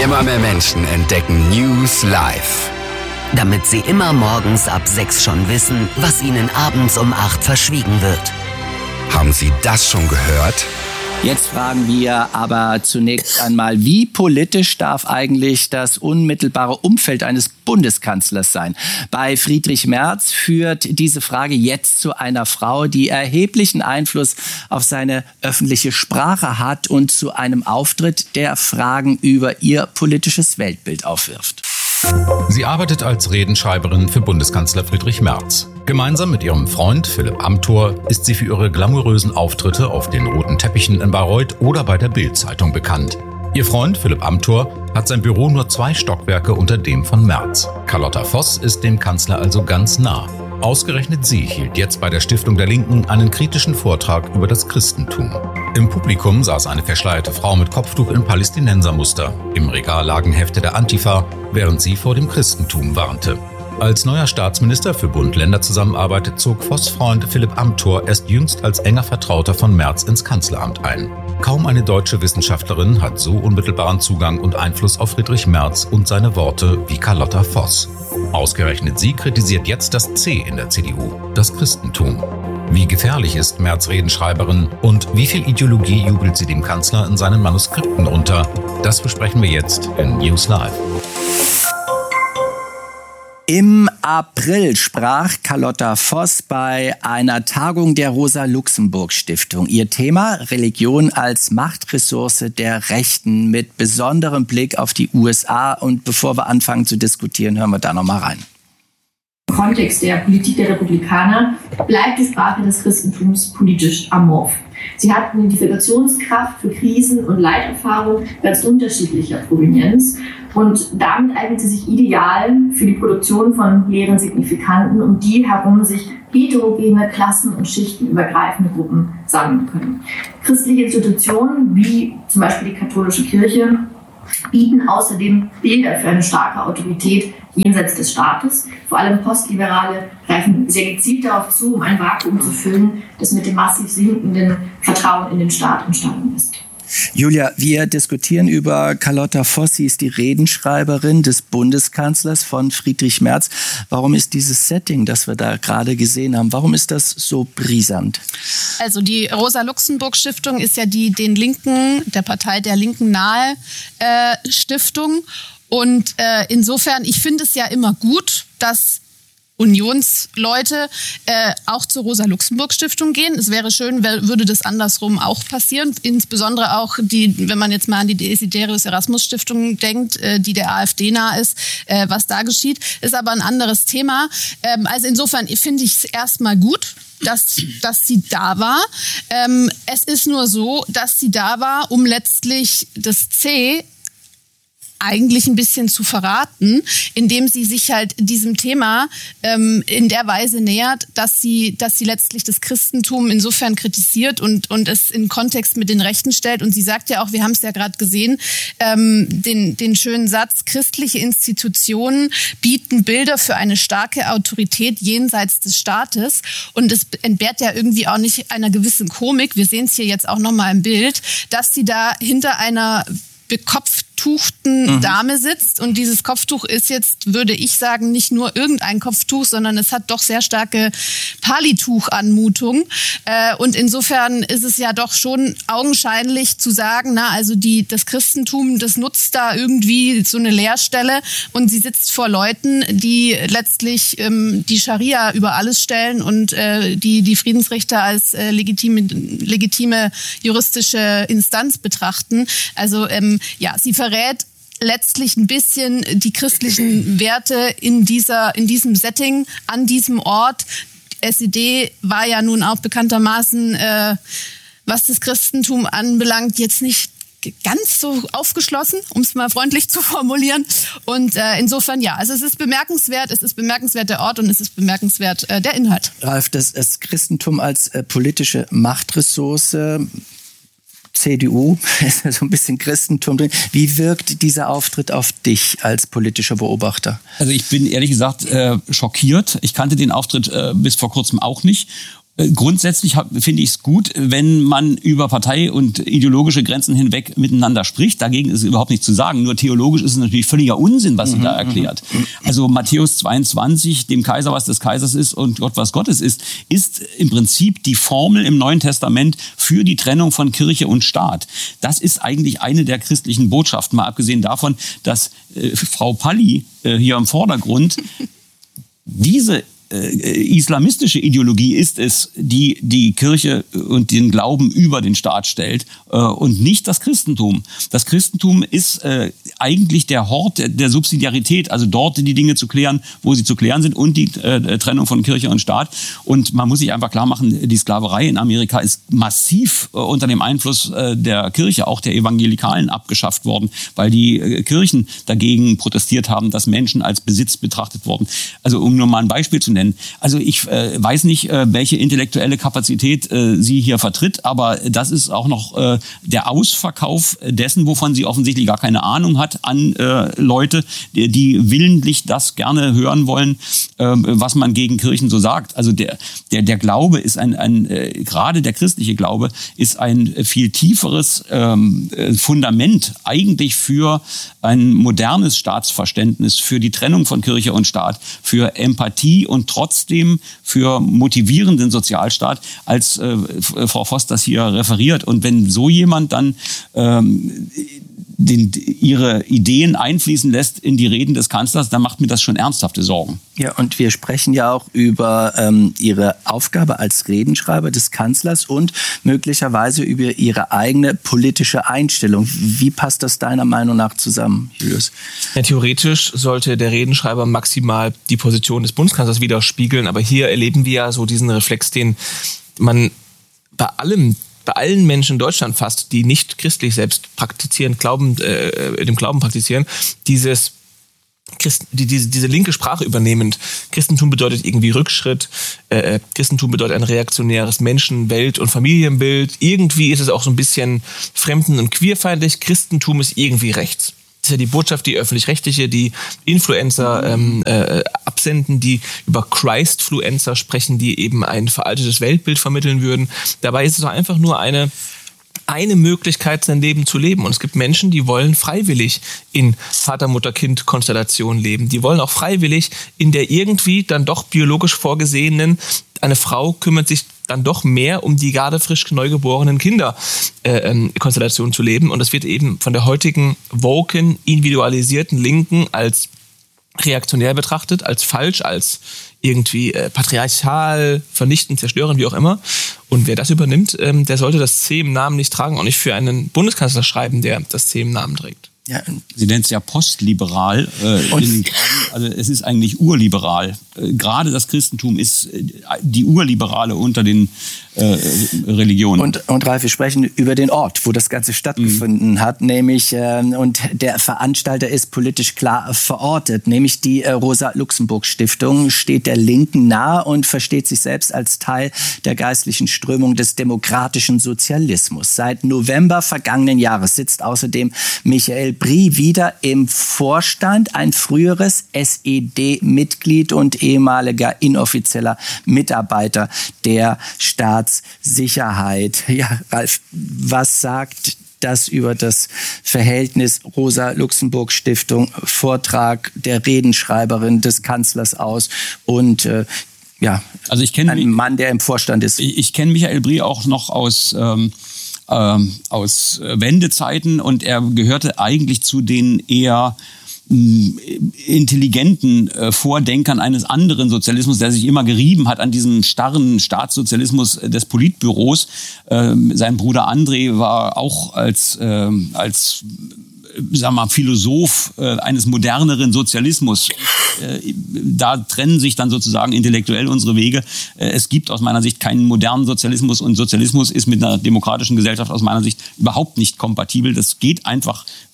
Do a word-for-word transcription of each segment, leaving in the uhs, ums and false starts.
Immer mehr Menschen entdecken News live. Damit sie immer morgens ab sechs schon wissen, was ihnen abends um acht verschwiegen wird. Haben Sie das schon gehört? Jetzt fragen wir aber zunächst einmal, wie politisch darf eigentlich das unmittelbare Umfeld eines Bundeskanzlers sein? Bei Friedrich Merz führt diese Frage jetzt zu einer Frau, die erheblichen Einfluss auf seine öffentliche Sprache hat und zu einem Auftritt, der Fragen über ihr politisches Weltbild aufwirft. Sie arbeitet als Redenschreiberin für Bundeskanzler Friedrich Merz. Gemeinsam mit ihrem Freund Philipp Amthor ist sie für ihre glamourösen Auftritte auf den roten Teppichen in Bayreuth oder bei der Bild-Zeitung bekannt. Ihr Freund Philipp Amthor hat sein Büro nur zwei Stockwerke unter dem von Merz. Carlotta Voss ist dem Kanzler also ganz nah. Ausgerechnet sie hielt jetzt bei der Stiftung der Linken einen kritischen Vortrag über das Christentum. Im Publikum saß eine verschleierte Frau mit Kopftuch in Palästinensermuster. Im Regal lagen Hefte der Antifa, während sie vor dem Christentum warnte. Als neuer Staatsminister für Bund-Länder-Zusammenarbeit zog Voss' Freund Philipp Amthor erst jüngst als enger Vertrauter von Merz ins Kanzleramt ein. Kaum eine deutsche Wissenschaftlerin hat so unmittelbaren Zugang und Einfluss auf Friedrich Merz und seine Worte wie Carlotta Voss. Ausgerechnet sie kritisiert jetzt das C in der C D U, das Christentum. Wie gefährlich ist Merz Redenschreiberin und wie viel Ideologie jubelt sie dem Kanzler in seinen Manuskripten unter? Das besprechen wir jetzt in News Live. Im April sprach Carlotta Voss bei einer Tagung der Rosa-Luxemburg-Stiftung. Ihr Thema: Religion als Machtressource der Rechten mit besonderem Blick auf die U S A. Und bevor wir anfangen zu diskutieren, hören wir da noch mal rein. Im Kontext der Politik der Republikaner bleibt die Sprache des Christentums politisch amorph. Sie hat eine Identifikationskraft für Krisen und Leiterfahrung ganz unterschiedlicher Provenienz und damit eignet sie sich ideal für die Produktion von leeren Signifikanten, um die herum sich heterogene, klassen- und schichtenübergreifende Gruppen sammeln können. Christliche Institutionen wie zum Beispiel die katholische Kirche bieten außerdem Bilder für eine starke Autorität jenseits des Staates. Vor allem Postliberale greifen sehr gezielt darauf zu, um ein Vakuum zu füllen, das mit dem massiv sinkenden Vertrauen in den Staat entstanden ist. Julia, wir diskutieren über Carlotta Voss. Sie ist die Redenschreiberin des Bundeskanzlers von Friedrich Merz. Warum ist dieses Setting, das wir da gerade gesehen haben, warum ist das so brisant? Also die Rosa-Luxemburg-Stiftung ist ja die den Linken, der Partei der Linken nahe äh, Stiftung. Und äh, insofern, ich finde es ja immer gut, dass Unionsleute äh, auch zur Rosa-Luxemburg-Stiftung gehen. Es wäre schön, würde das andersrum auch passieren. Insbesondere auch, die, wenn man jetzt mal an die Desiderius-Erasmus-Stiftung denkt, äh, die der AfD nah ist, äh, was da geschieht, ist aber ein anderes Thema. Ähm, also insofern finde ich es erstmal gut, dass, dass sie da war. Ähm, es ist nur so, dass sie da war, um letztlich das C eigentlich ein bisschen zu verraten, indem sie sich halt diesem Thema ähm, in der Weise nähert, dass sie, dass sie letztlich das Christentum insofern kritisiert und, und es in Kontext mit den Rechten stellt. Und sie sagt ja auch, wir haben es ja gerade gesehen, ähm, den, den schönen Satz, christliche Institutionen bieten Bilder für eine starke Autorität jenseits des Staates. Und es entbehrt ja irgendwie auch nicht einer gewissen Komik. Wir sehen es hier jetzt auch nochmal im Bild, dass sie da hinter einer bekopftuchten mhm. Dame sitzt. Und dieses Kopftuch ist jetzt, würde ich sagen, nicht nur irgendein Kopftuch, sondern es hat doch sehr starke Palituch-Anmutung. Äh, und insofern ist es ja doch schon augenscheinlich zu sagen, na, also die, das Christentum, das nutzt da irgendwie so eine Leerstelle und sie sitzt vor Leuten, die letztlich ähm, die Scharia über alles stellen und äh, die, die Friedensrichter als äh, legitime, legitime juristische Instanz betrachten. Also ähm, ja, sie verrät letztlich ein bisschen die christlichen Werte in dieser, in diesem Setting, an diesem Ort. S E D war ja nun auch bekanntermaßen, äh, was das Christentum anbelangt, jetzt nicht ganz so aufgeschlossen, um es mal freundlich zu formulieren. Und äh, insofern, ja, also es ist bemerkenswert, es ist bemerkenswert der Ort und es ist bemerkenswert äh, der Inhalt. Ralf, das, das Christentum als äh, politische Machtressource, C D U, ist ja so ein bisschen Christentum drin. Wie wirkt dieser Auftritt auf dich als politischer Beobachter? Also ich bin ehrlich gesagt äh, schockiert. Ich kannte den Auftritt äh, bis vor kurzem auch nicht. Grundsätzlich finde ich es gut, wenn man über Partei- und ideologische Grenzen hinweg miteinander spricht. Dagegen ist überhaupt nichts zu sagen. Nur theologisch ist es natürlich völliger Unsinn, was sie mhm, da erklärt. Mhm. Also Matthäus zweiundzwanzig, dem Kaiser was des Kaisers ist und Gott was Gottes ist, ist im Prinzip die Formel im Neuen Testament für die Trennung von Kirche und Staat. Das ist eigentlich eine der christlichen Botschaften, mal abgesehen davon, dass äh, Frau Palli äh, hier im Vordergrund diese islamistische Ideologie ist es, die die Kirche und den Glauben über den Staat stellt äh, und nicht das Christentum. Das Christentum ist äh, eigentlich der Hort der, der Subsidiarität, also dort die Dinge zu klären, wo sie zu klären sind und die äh, Trennung von Kirche und Staat. Und man muss sich einfach klar machen, die Sklaverei in Amerika ist massiv äh, unter dem Einfluss äh, der Kirche, auch der Evangelikalen, abgeschafft worden, weil die äh, Kirchen dagegen protestiert haben, dass Menschen als Besitz betrachtet wurden. Also um nur mal ein Beispiel zu nennen. Also ich äh, weiß nicht, äh, welche intellektuelle Kapazität äh, sie hier vertritt, aber das ist auch noch äh, der Ausverkauf dessen, wovon sie offensichtlich gar keine Ahnung hat, an äh, Leute, die, die willentlich das gerne hören wollen, äh, was man gegen Kirchen so sagt. Also der der der Glaube ist ein ein äh, gerade der christliche Glaube ist ein viel tieferes ähm, Fundament eigentlich für ein modernes Staatsverständnis, für die Trennung von Kirche und Staat, für Empathie und trotzdem für motivierenden Sozialstaat, als äh, Frau Voss das hier referiert. Und wenn so jemand dann ähm, den, ihre Ideen einfließen lässt in die Reden des Kanzlers, dann macht mir das schon ernsthafte Sorgen. Ja, und wir sprechen ja auch über ähm, Ihre Aufgabe als Redenschreiber des Kanzlers und möglicherweise über Ihre eigene politische Einstellung. Wie passt das deiner Meinung nach zusammen, Julius? Ja, theoretisch sollte der Redenschreiber maximal die Position des Bundeskanzlers widerspiegeln, aber hier erleben wir ja so diesen Reflex, den man bei allem bei allen Menschen in Deutschland fast, die nicht christlich selbst praktizieren, Glauben, äh, dem Glauben praktizieren, dieses Christ, die, diese, diese linke Sprache übernehmend. Christentum bedeutet irgendwie Rückschritt, äh, Christentum bedeutet ein reaktionäres Menschen-, Welt- und Familienbild. Irgendwie ist es auch so ein bisschen fremden- und queerfeindlich. Christentum ist irgendwie rechts. Das ist ja die Botschaft, die öffentlich-rechtliche, die Influencer ähm, äh, absenden, die über Christfluencer sprechen, die eben ein veraltetes Weltbild vermitteln würden. Dabei ist es doch einfach nur eine eine Möglichkeit, sein Leben zu leben. Und es gibt Menschen, die wollen freiwillig in Vater-Mutter-Kind-Konstellation leben. Die wollen auch freiwillig in der irgendwie dann doch biologisch vorgesehenen, eine Frau kümmert sich dann doch mehr um die gerade frisch neugeborenen Kinder äh, Konstellation zu leben. Und das wird eben von der heutigen woken, individualisierten Linken als reaktionär betrachtet, als falsch, als irgendwie äh, patriarchal, vernichtend, zerstörend, wie auch immer. Und wer das übernimmt, ähm, der sollte das C im Namen nicht tragen, auch nicht für einen Bundeskanzler schreiben, der das C im Namen trägt. Ja, sie nennt es ja postliberal. Äh, in, also es ist eigentlich urliberal. Äh, gerade das Christentum ist äh, die Urliberale unter den äh, Religionen. Und, und Ralf, wir sprechen über den Ort, wo das Ganze stattgefunden mhm. hat, nämlich äh, und der Veranstalter ist politisch klar verortet, nämlich die äh, Rosa-Luxemburg-Stiftung steht der Linken nahe und versteht sich selbst als Teil der geistlichen Strömung des demokratischen Sozialismus. Seit November vergangenen Jahres sitzt außerdem Michael Brie wieder im Vorstand, ein früheres S E D-Mitglied und ehemaliger inoffizieller Mitarbeiter der Staatssicherheit. Ja, Ralf, was sagt das über das Verhältnis Rosa-Luxemburg-Stiftung, Vortrag der Redenschreiberin des Kanzlers aus und äh, ja, also ich kenne ein Mann, der im Vorstand ist? Ich, ich kenne Michael Brie auch noch aus ähm Ähm, aus Wendezeiten und er gehörte eigentlich zu den eher mh, intelligenten äh, Vordenkern eines anderen Sozialismus, der sich immer gerieben hat an diesem starren Staatssozialismus des Politbüros. Ähm, sein Bruder André war auch als, äh, als sagen wir mal, Philosoph äh, eines moderneren Sozialismus. Äh, da trennen sich dann sozusagen intellektuell unsere Wege. Äh, es gibt aus meiner Sicht keinen modernen Sozialismus und Sozialismus ist mit einer demokratischen Gesellschaft aus meiner Sicht überhaupt nicht kompatibel. Das geht einfach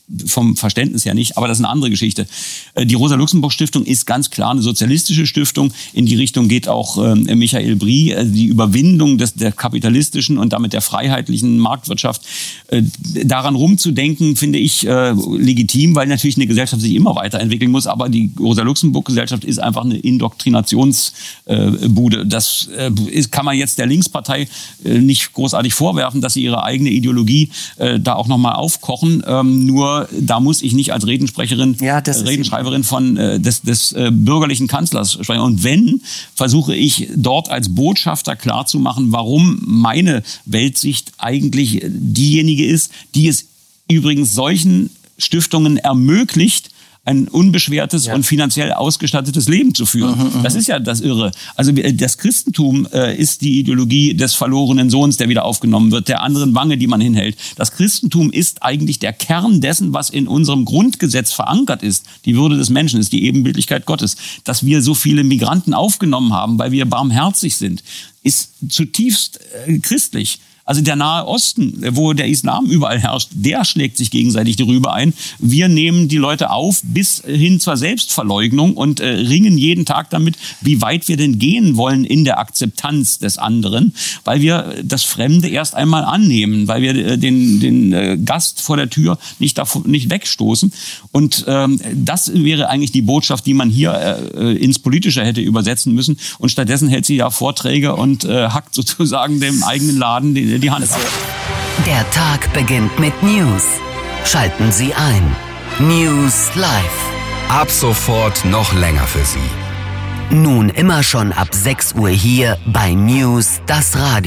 vom Verständnis her nicht, aber das ist eine andere Geschichte. Die Rosa-Luxemburg-Stiftung ist ganz klar eine sozialistische Stiftung. In die Richtung geht auch äh, Michael Brie, also die Überwindung des, der kapitalistischen und damit der freiheitlichen Marktwirtschaft. Äh, daran rumzudenken, finde ich äh, legitim, weil natürlich eine Gesellschaft sich immer weiterentwickeln muss, aber die Rosa-Luxemburg-Gesellschaft ist einfach eine Indoktrinationsbude. Äh, das äh, ist, kann man jetzt der Linkspartei äh, nicht großartig vorwerfen, dass sie ihre eigene Ideologie äh, da auch nochmal aufkochen. Ähm, nur da muss ich nicht als Redensprecherin, ja, äh, Redenschreiberin von, äh, des, des äh, bürgerlichen Kanzlers sprechen. Und wenn, versuche ich dort als Botschafter klarzumachen, warum meine Weltsicht eigentlich diejenige ist, die es übrigens solchen Stiftungen ermöglicht, ein unbeschwertes ja. und finanziell ausgestattetes Leben zu führen. Mhm, das ist ja das Irre. Also das Christentum äh, ist die Ideologie des verlorenen Sohns, der wieder aufgenommen wird, der anderen Wange, die man hinhält. Das Christentum ist eigentlich der Kern dessen, was in unserem Grundgesetz verankert ist. Die Würde des Menschen ist die Ebenbildlichkeit Gottes. Dass wir so viele Migranten aufgenommen haben, weil wir barmherzig sind, ist zutiefst äh, christlich. Also der Nahe Osten, wo der Islam überall herrscht, der schlägt sich gegenseitig darüber ein. Wir nehmen die Leute auf bis hin zur Selbstverleugnung und äh, ringen jeden Tag damit, wie weit wir denn gehen wollen in der Akzeptanz des anderen, weil wir das Fremde erst einmal annehmen, weil wir äh, den, den äh, Gast vor der Tür nicht, davon, nicht wegstoßen. Und ähm, das wäre eigentlich die Botschaft, die man hier äh, ins Politische hätte übersetzen müssen. Und stattdessen hält sie ja Vorträge und äh, hackt sozusagen dem eigenen Laden den die Hand ab. Der Tag beginnt mit News. Schalten Sie ein. News Live. Ab sofort noch länger für Sie. Nun immer schon ab sechs Uhr hier bei News, das Radio.